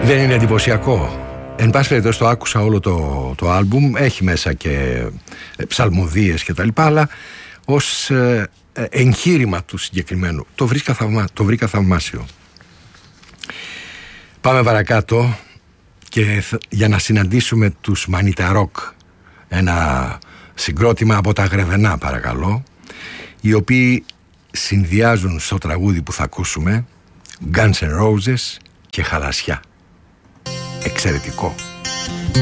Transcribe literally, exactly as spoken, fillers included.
Δεν είναι εντυπωσιακό? Εν πάση περιπτώσει, το άκουσα όλο το, το άλμπουμ. Έχει μέσα και ψαλμοδίες και τα λοιπά, αλλά ως ε, εγχείρημα του συγκεκριμένου το βρήκα, θαυμα, το βρήκα θαυμάσιο. Πάμε παρακάτω και για να συναντήσουμε τους Μανίτα Ροκ, ένα συγκρότημα από τα Γρεβενά, παρακαλώ, οι οποίοι συνδυάζουν στο τραγούδι που θα ακούσουμε Guns N' Roses και χαλασιά. Εξαιρετικό.